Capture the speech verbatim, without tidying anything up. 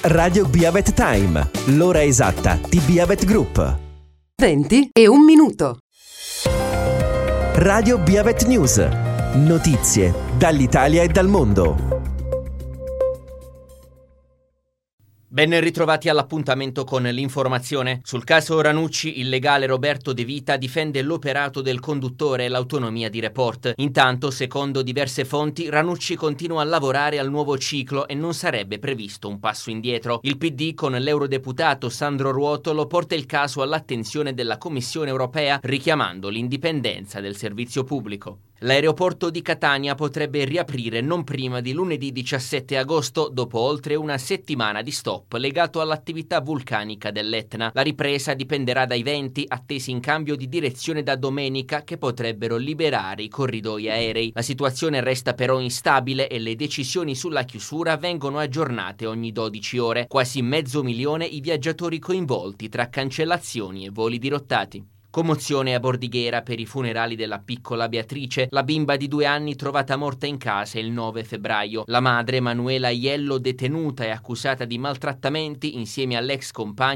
Radio Beavet Time, l'ora esatta di Beavet Group. venti e un minuto. Radio Beavet News, notizie dall'Italia e dal mondo. Ben ritrovati all'appuntamento con l'informazione. Sul caso Ranucci, il legale Roberto De Vita difende l'operato del conduttore e l'autonomia di Report. Intanto, secondo diverse fonti, Ranucci continua a lavorare al nuovo ciclo e non sarebbe previsto un passo indietro. Il P D, con l'eurodeputato Sandro Ruotolo, porta il caso all'attenzione della Commissione europea, richiamando l'indipendenza del servizio pubblico. L'aeroporto di Catania potrebbe riaprire non prima di lunedì diciassette agosto, dopo oltre una settimana di stop legato all'attività vulcanica dell'Etna. La ripresa dipenderà dai venti attesi in cambio di direzione da domenica, che potrebbero liberare i corridoi aerei. La situazione resta però instabile e le decisioni sulla chiusura vengono aggiornate ogni dodici ore. Quasi mezzo milione i viaggiatori coinvolti tra cancellazioni e voli dirottati. Commozione a Bordighera per i funerali della piccola Beatrice, la bimba di due anni trovata morta in casa il nove febbraio. La madre, Manuela Aiello, detenuta e accusata di maltrattamenti insieme all'ex compagno